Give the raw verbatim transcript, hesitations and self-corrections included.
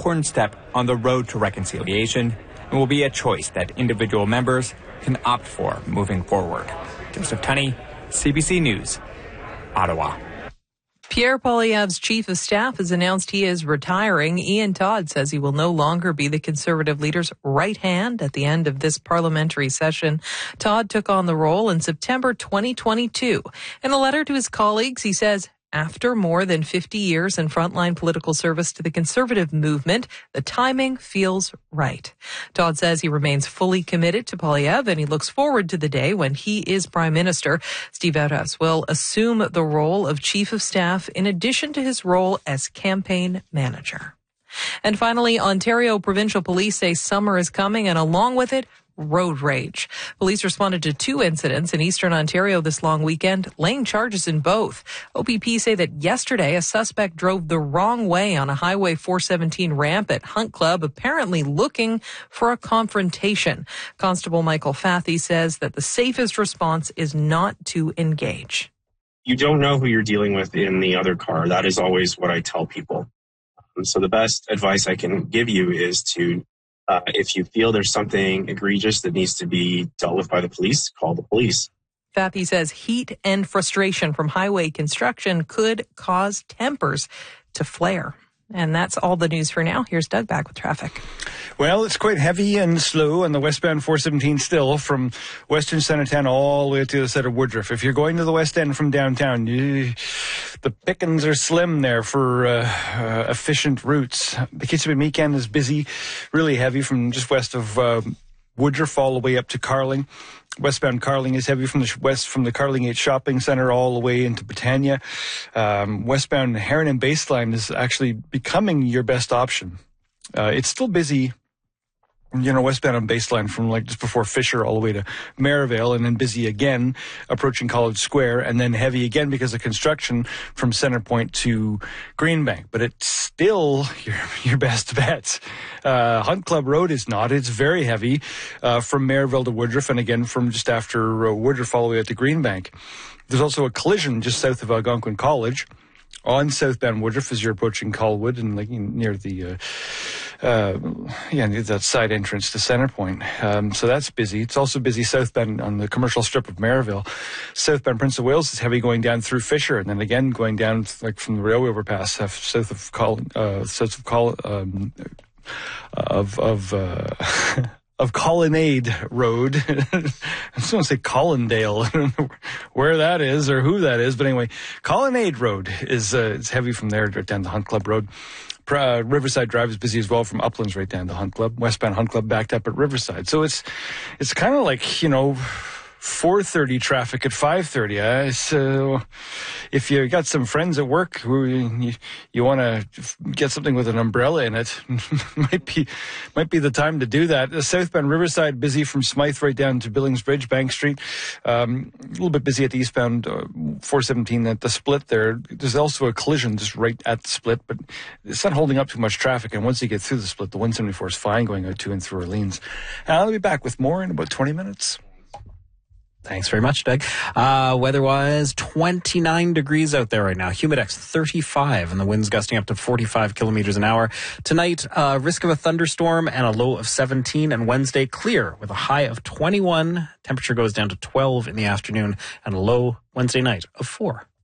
important step on the road to reconciliation and will be a choice that individual members can opt for moving forward. Joseph Tunney, C B C News, Ottawa. Pierre Poilievre's chief of staff has announced he is retiring. Ian Todd says he will no longer be the Conservative leader's right hand at the end of this parliamentary session. Todd took on the role in September twenty twenty-two. In a letter to his colleagues, he says, after more than fifty years in frontline political service to the Conservative movement, the timing feels right. Todd says he remains fully committed to Poilievre and he looks forward to the day when he is Prime Minister. Steve Eras will assume the role of Chief of Staff in addition to his role as campaign manager. And finally, Ontario Provincial Police say summer is coming and along with it, road rage. Police responded to two incidents in eastern Ontario this long weekend, laying charges in both. O P P say that yesterday a suspect drove the wrong way on a Highway four seventeen ramp at Hunt Club, apparently looking for a confrontation. Constable Michael Fathy says that the safest response is not to engage. You don't know who you're dealing with in the other car. That is always what I tell people. So the best advice I can give you is to Uh, if you feel there's something egregious that needs to be dealt with by the police, call the police. Fathy says heat and frustration from highway construction could cause tempers to flare. And that's all the news for now. Here's Doug back with traffic. Well, it's quite heavy and slow on the westbound four seventeen still from western Centertown all the way to the side of Woodruff. If you're going to the west end from downtown, you, the pickings are slim there for uh, uh, efficient routes. The Kitchener-Meekan is busy, really heavy from just west of uh, Woodruff all the way up to Carling. Westbound Carling is heavy from the west from the Carling eight Shopping Centre all the way into Britannia. Um, westbound Heron and Baseline is actually becoming your best option. Uh, it's still busy, you know, westbound on Baseline from like just before Fisher all the way to Merivale, and then busy again approaching College Square, and then heavy again because of construction from Centrepoint to Greenbank. But it's still your, your best bet. Uh, Hunt Club Road is not. It's very heavy uh, from Merivale to Woodruff, and again from just after uh, Woodruff all the way out to Greenbank. There's also a collision just south of Algonquin College on southbound Woodruff as you're approaching Colwood and like near the uh, uh, yeah near that side entrance to Centrepoint. Um, so that's busy. It's also busy southbound on the commercial strip of Merivale. Southbound Prince of Wales is heavy going down through Fisher, and then again going down like from the railway overpass uh, south of Col uh, south of Col um, of of. Uh, Of Colonnade Road. I just want to say Collindale. I don't know where that is or who that is. But anyway, Colonnade Road is uh, it's heavy from there right down to Hunt Club Road. Uh, Riverside Drive is busy as well from Uplands right down to Hunt Club. Westbound Hunt Club backed up at Riverside. So it's it's kind of like, you know, four thirty traffic at five thirty. Uh, so if you got some friends at work who you, you want to get something with an umbrella in it, might be might be the time to do that. The southbound Riverside busy from Smythe right down to Billings Bridge, Bank Street. Um, a little bit busy at the eastbound uh, four seventeen at the split there. There's also a collision just right at the split, but it's not holding up too much traffic. And once you get through the split, the one seventy-four is fine going out to and through Orleans. And I'll be back with more in about twenty minutes. Thanks very much, Doug. Uh, weather-wise, twenty-nine degrees out there right now. Humidex thirty-five, and the wind's gusting up to forty-five kilometers an hour. Tonight, uh, risk of a thunderstorm and a low of seventeen, and Wednesday, clear with a high of twenty-one. Temperature goes down to twelve in the afternoon, and a low Wednesday night of four.